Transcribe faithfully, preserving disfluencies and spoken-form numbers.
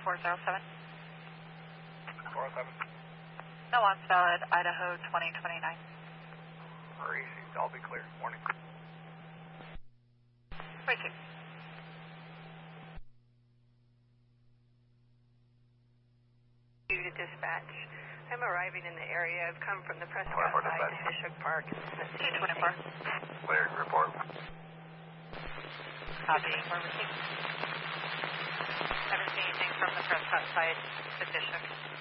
four zero seven. four oh seven. No, on valid, Idaho twenty twenty-nine. Crazy. I'll be clear. Morning. Wait, two. To dispatch. I'm arriving in the area. I've come from the Prescott twenty-four side to dispatch. Fishhook Park. two twenty-four. Cleared. Report. Copy. We're receiving. Haven't seen anything from the Prescott side to Fishhook.